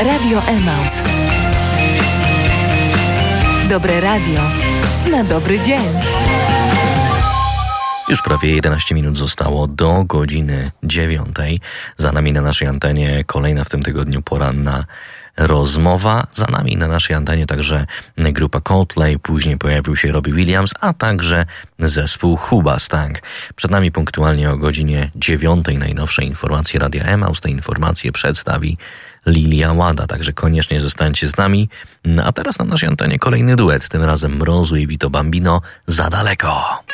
Radio Emaus. Dobre radio na dobry dzień. Już prawie 11 minut zostało do godziny 9. Za nami na naszej antenie kolejna w tym tygodniu poranna rozmowa. Za nami na naszej antenie także grupa Coldplay, później pojawił się Robbie Williams, a także zespół Hoobastank. Przed nami punktualnie o godzinie 9 najnowsze informacje Radia Emaus. Te informacje przedstawi Lilia Łada, także koniecznie zostańcie z nami. A teraz na naszej antenie kolejny duet, tym razem Mrozu i Vito Bambino, Za daleko.